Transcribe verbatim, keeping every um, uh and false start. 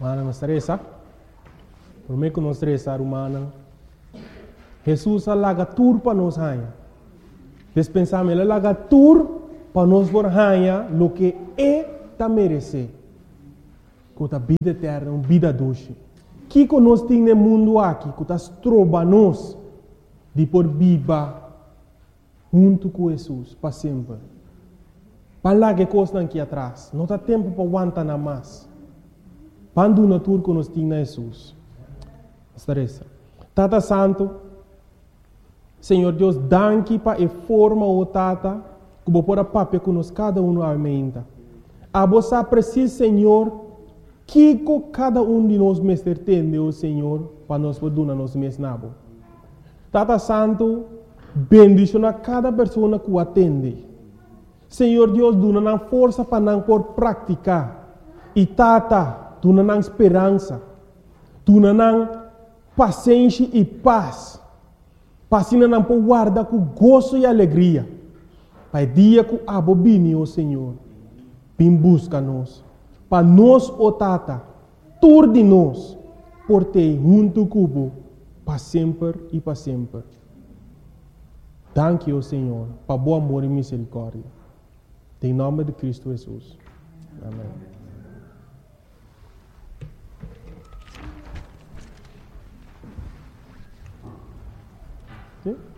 Mana estressa. Por mim que não estressar humana. Jesus alaga tur para nós hanha. Despensamos ele alaga tur para nós por hanha lo que é ta merece. Com a vida eterna, uma vida doce. Que que nós temos no mundo aqui, que nós trobamos de por viva junto com Jesus para sempre. Para lá que coisa aqui atrás, não tem tempo para aguentar nada mais. Quando na tour que nós temos Jesus. Estressa. Tata Santo, Senhor Deus, danke para a forma o Tata, que vou pôr a papel que nós cada um aumenta. A você precisa, Senhor, que cada um de nós mestre tem, o Senhor, para nós poder nos mesnabo. Tata Santo, bendiciona cada pessoa que o atende. Senhor Deus, dona força para não por praticar. E Tata, dona esperança. Dona paciência e paz. Passina não por guardar com gozo e alegria. Para dia que abobine, o Senhor, vem busca nós. Para nós, o Tata, tur de nós, por ter junto cubo, para sempre e para sempre. Danke, o Senhor, para bom amor e misericórdia. Em nome de Cristo Jesus. Amém. Okay?